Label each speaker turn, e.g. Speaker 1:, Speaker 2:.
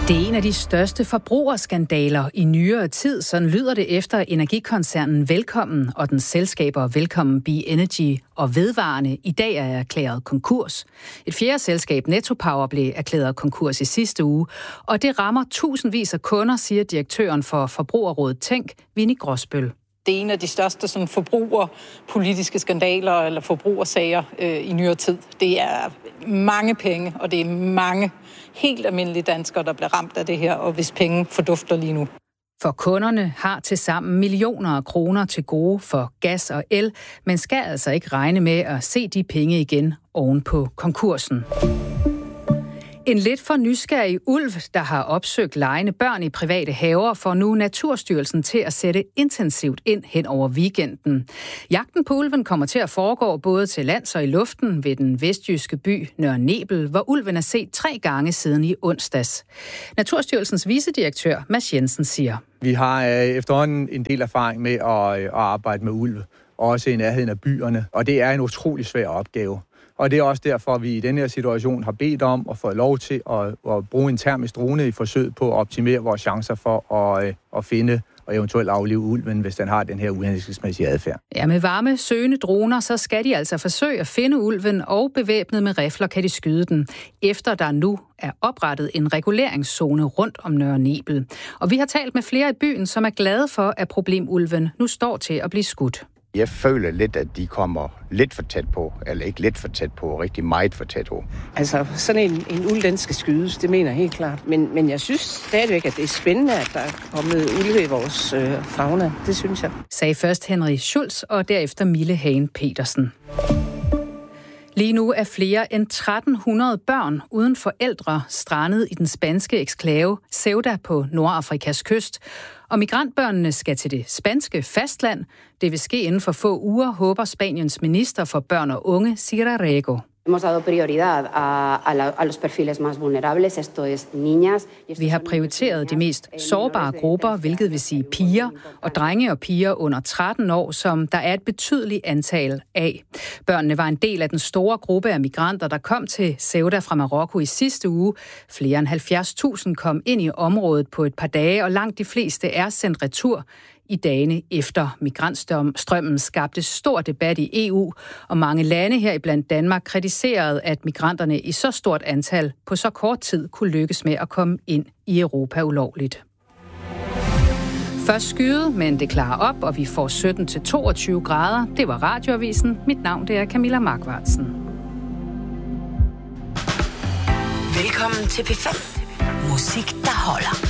Speaker 1: Det er en af de største forbrugerskandaler i nyere tid. Sådan lyder det efter energikoncernen Velkommen og dens selskaber Velkommen Be Energy og Vedvarende i dag er erklæret konkurs. Et fjerde selskab, Netto Power, blev erklæret konkurs i sidste uge, og det rammer tusindvis af kunder, siger direktøren for Forbrugerrådet Tænk, Winnie Gråsbøl.
Speaker 2: Det er en af de største forbrugerpolitiske skandaler eller forbrugersager i nyere tid. Det er mange penge, og det er mange helt almindelige danskere, der bliver ramt af det her, og hvis penge fordufter lige nu.
Speaker 1: For kunderne har tilsammen millioner af kroner til gode for gas og el, men skal altså ikke regne med at se de penge igen oven på konkursen. En lidt for nysgerrig ulv, der har opsøgt legende børn i private haver, får nu Naturstyrelsen til at sætte intensivt ind hen over weekenden. Jagten på ulven kommer til at foregå både til lands og i luften ved den vestjyske by Nørre Nebel, hvor ulven er set 3 gange siden i onsdags. Naturstyrelsens vicedirektør Mads Jensen siger:
Speaker 3: Vi har efterhånden en del erfaring med at arbejde med ulve, også i nærheden af byerne, og det er en utrolig svær opgave. Og det er også derfor, at vi i denne her situation har bedt om at få lov til at bruge en termisk drone i forsøg på at optimere vores chancer for at finde og eventuelt aflive ulven, hvis den har den her uhensigtsmæssige adfærd.
Speaker 1: Ja, med varme søgende droner, så skal de altså forsøge at finde ulven, og bevæbnet med rifler kan de skyde den, efter der nu er oprettet en reguleringszone rundt om Nørre Nebel. Og vi har talt med flere i byen, som er glade for, at problemulven nu står til at blive skudt.
Speaker 4: Jeg føler lidt, at de kommer lidt for tæt på, eller ikke lidt for tæt på, rigtig meget for tæt på.
Speaker 5: Altså, sådan en ulv, den skal skydes, det mener jeg helt klart. Men jeg synes stadigvæk, at det er spændende, at der er kommet ulve i vores fauna. Det synes jeg.
Speaker 1: Sagde først Henrik Schulz, og derefter Mille Hagen Petersen. Lige nu er flere end 1300 børn uden forældre strandet i den spanske eksklave Ceuta på Nordafrikas kyst. Og migrantbørnene skal til det spanske fastland. Det vil ske inden for få uger, håber Spaniens minister for børn og unge, Sira Rego. Vi har prioriteret de mest sårbare grupper, hvilket vil sige piger og drenge og piger under 13 år, som der er et betydeligt antal af. Børnene var en del af den store gruppe af migranter, der kom til Ceuta fra Marokko i sidste uge. Flere end 70.000 kom ind i området på et par dage, og langt de fleste er sendt retur. I dagene efter migrantstrømmen skabte stor debat i EU, og mange lande heriblandt Danmark kritiserede, at migranterne i så stort antal på så kort tid kunne lykkes med at komme ind i Europa ulovligt. Først skyde, men det klarer op, og vi får 17-22 grader. Det var Radioavisen. Mit navn det er Camilla Markvartsen.
Speaker 6: Velkommen til P5. Musik, der holder.